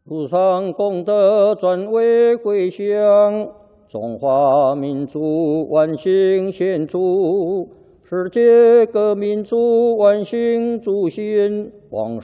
路上功德转为回向，中华民族万兴献祝，世界各民族万兴祝新，往